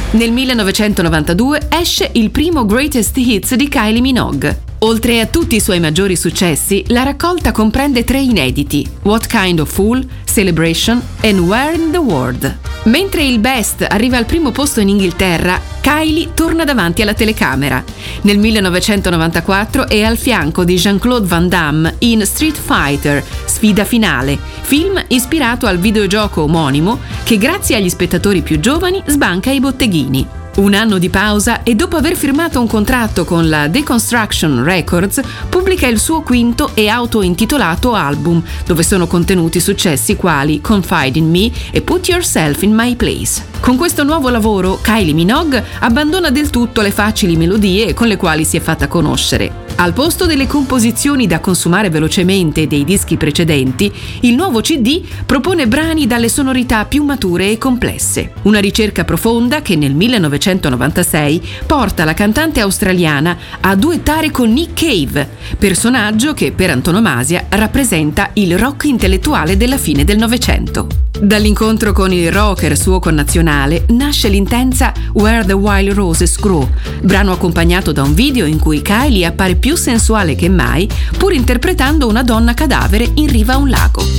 Nel 1992 esce il primo Greatest Hits di Kylie Minogue. Oltre a tutti i suoi maggiori successi, la raccolta comprende 3 inediti: What Kind of Fool, Celebration e Where in the World. Mentre il Best arriva al primo posto in Inghilterra, Kylie torna davanti alla telecamera. Nel 1994 è al fianco di Jean-Claude Van Damme in Street Fighter, Sfida finale, film ispirato al videogioco omonimo che grazie agli spettatori più giovani sbanca i botteghini. Un anno di pausa e dopo aver firmato un contratto con la Deconstruction Records, pubblica il suo quinto e auto-intitolato album, dove sono contenuti successi quali Confide in Me e Put Yourself in My Place. Con questo nuovo lavoro, Kylie Minogue abbandona del tutto le facili melodie con le quali si è fatta conoscere. Al posto delle composizioni da consumare velocemente dei dischi precedenti, il nuovo CD propone brani dalle sonorità più mature e complesse. Una ricerca profonda che nel 1996 porta la cantante australiana a duettare con Nick Cave, personaggio che per antonomasia rappresenta il rock intellettuale della fine del Novecento. Dall'incontro con il rocker suo connazionale nasce l'intensa Where the Wild Roses Grow, brano accompagnato da un video in cui Kylie appare più sensuale che mai, pur interpretando una donna cadavere in riva a un lago.